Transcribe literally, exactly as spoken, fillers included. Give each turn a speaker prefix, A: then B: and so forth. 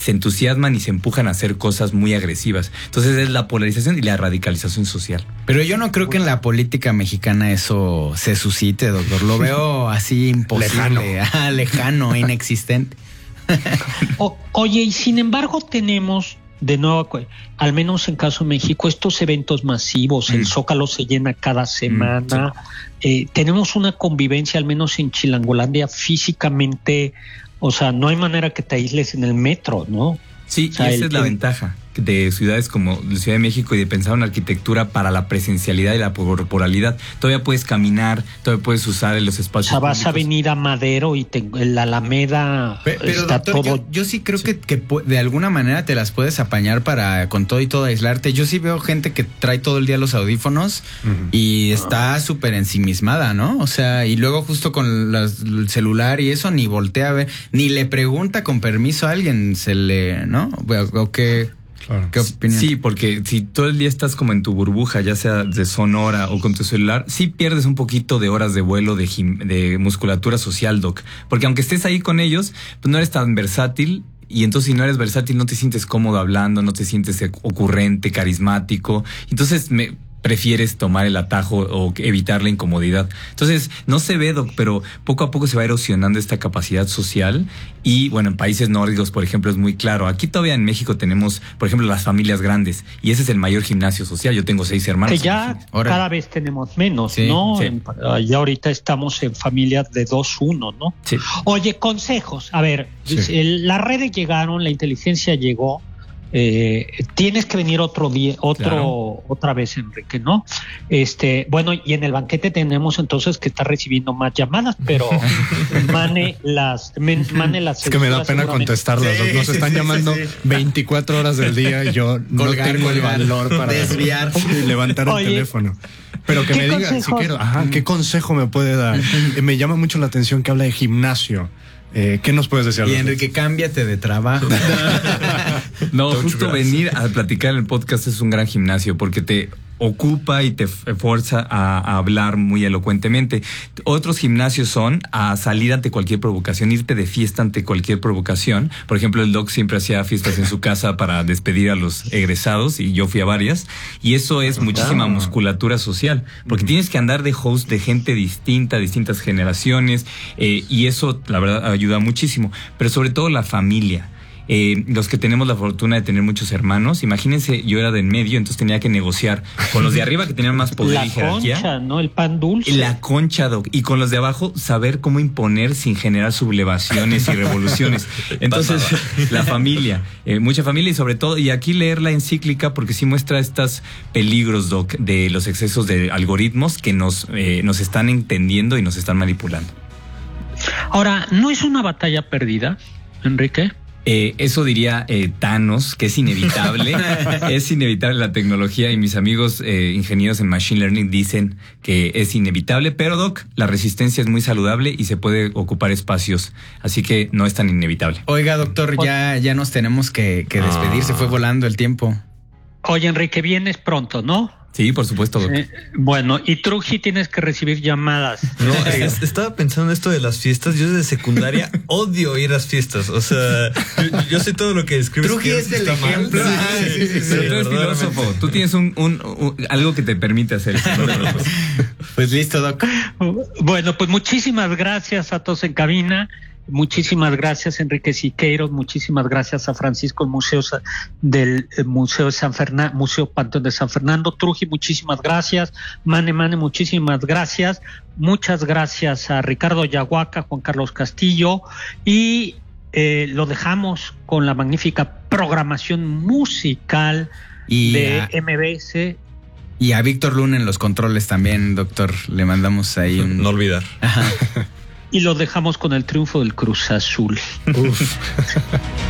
A: se entusiasman y se empujan a hacer cosas muy agresivas. Entonces es la polarización y la radicalización social.
B: Pero yo no creo que en la política mexicana eso se suscite, doctor. Lo veo así imposible, lejano, ah, lejano inexistente.
C: O, oye, y sin embargo tenemos, de nuevo, al menos en caso de México, estos eventos masivos, mm. el Zócalo se llena cada semana, mm, sí. eh, tenemos una convivencia, al menos en Chilangolandia, físicamente, o sea, no hay manera que te aísles en el metro, ¿no?
A: Sí, o sea, y esa el, es la el, ventaja de ciudades como la Ciudad de México y de pensar en arquitectura para la presencialidad y la corporalidad. Todavía puedes caminar, todavía puedes usar los espacios.
C: O sea, vas públicos. A Avenida Madero y te, la Alameda.
B: Pero, pero está doctor, todo... yo, yo sí creo sí. Que, que de alguna manera te las puedes apañar para con todo y todo aislarte. Yo sí veo gente que trae todo el día los audífonos uh-huh. y está súper ensimismada, ¿no? O sea, y luego justo con las, el celular y eso ni voltea a ver, ni le pregunta con permiso a alguien, se le, ¿no? O que...
A: Claro. ¿Qué opinión? Sí, porque si todo el día estás como en tu burbuja, ya sea de Sonora o con tu celular, sí pierdes un poquito de horas de vuelo de, gim- de musculatura social, doc. Porque aunque estés ahí con ellos, pues no eres tan versátil. Y entonces si no eres versátil no te sientes cómodo hablando, no te sientes ocurrente, carismático. Entonces me... prefieres tomar el atajo o evitar la incomodidad. Entonces, no se ve, doc, pero poco a poco se va erosionando esta capacidad social y, bueno, en países nórdicos, por ejemplo, es muy claro. Aquí todavía en México tenemos, por ejemplo, las familias grandes y ese es el mayor gimnasio social. Yo tengo seis hermanos.
C: Que ya cada vez tenemos menos, sí, ¿no? Sí. En, ya ahorita estamos en familias de dos uno, ¿no?
A: Sí.
C: Oye, consejos. A ver, sí. el, las redes llegaron, la inteligencia llegó. Eh, tienes que venir otro día, otro, claro. otra vez, Enrique, ¿no? Este, bueno, y en el banquete tenemos entonces que estar recibiendo más llamadas, pero Mane las, Mane las.
D: Es que me da pena contestarlas. Sí, nos están sí, llamando sí, sí. veinticuatro horas del día y yo no
B: colgar,
D: tengo
B: colgar,
D: el valor para
B: desviar
D: y levantar el Oye, teléfono. Pero que me diga, si quiero, ajá, ¿qué consejo me puede dar? Me llama mucho la atención que habla de gimnasio. Eh, ¿Qué nos puedes decir?
B: Y Enrique, cámbiate de trabajo.
A: No, justo venir a platicar en el podcast es un gran gimnasio porque te ocupa y te fuerza a, a hablar muy elocuentemente. Otros gimnasios son a salir ante cualquier provocación, irte de fiesta ante cualquier provocación. Por ejemplo, el doc siempre hacía fiestas en su casa para despedir a los egresados y yo fui a varias. Y eso es muchísima musculatura social, porque tienes que andar de host de gente distinta, distintas generaciones, eh, y eso, la verdad, ayuda muchísimo. Pero sobre todo la familia. Eh, los que tenemos la fortuna de tener muchos hermanos, imagínense, yo era de en medio, entonces tenía que negociar con los de arriba que tenían más poder
C: la
A: y jerarquía.
C: La concha, ¿no? El pan dulce.
A: La concha, doc. Y con los de abajo, saber cómo imponer sin generar sublevaciones y revoluciones. Entonces, la familia, eh, mucha familia y sobre todo, y aquí leer la encíclica porque sí muestra estos peligros, doc, de los excesos de algoritmos que nos, eh, nos están entendiendo y nos están manipulando.
C: Ahora, ¿no es una batalla perdida, Enrique?
A: Eh, eso diría eh, Thanos, que es inevitable, es inevitable la tecnología y mis amigos eh, ingenieros en Machine Learning dicen que es inevitable, pero Doc, la resistencia es muy saludable y se puede ocupar espacios, así que no es tan inevitable.
B: Oiga, doctor, ya, ya nos tenemos que, que despedir, ah. se fue volando el tiempo.
C: Oye, Enrique, vienes pronto, ¿no?
A: Sí, por supuesto, doctor.
C: Eh, bueno, y Truji tienes que recibir llamadas.
E: No, es, estaba pensando en esto de las fiestas. Yo desde secundaria odio ir a las fiestas. O sea, yo, yo sé todo lo que describes.
B: Truji es el ejemplo.
A: Ah, sí, sí, sí, sí, pero tú eres filósofo. Tú tienes un, un, un algo que te permite hacer eso.
B: Pues listo, doc.
C: Bueno, pues muchísimas gracias a todos en cabina. Muchísimas gracias, Enrique Siqueiros. Muchísimas gracias a Francisco, el Museo del Museo de San Fernando, Museo Panteón de San Fernando. Truji, muchísimas gracias. Mane, Mane, muchísimas gracias. Muchas gracias a Ricardo Yahuaca, Juan Carlos Castillo. Y eh, lo dejamos con la magnífica programación musical y de a... M B S.
B: Y a Víctor Luna en los controles también, doctor. Le mandamos ahí un...
E: No olvidar.
C: Ajá. Y lo dejamos con el triunfo del Cruz Azul. Uf.